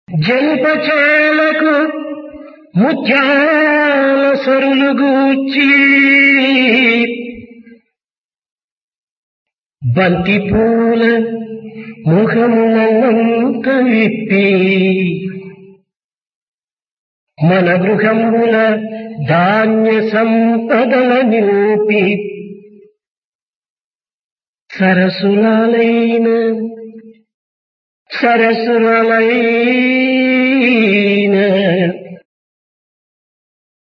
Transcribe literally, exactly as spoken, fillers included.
జల్పచేలకు ముత్యాల సరులు గూర్చి బంతి పూల ముఖమునంత విప్పి మన గృహముల ధాన్య సంపదల నిరూపి సరసులైన సరసులైన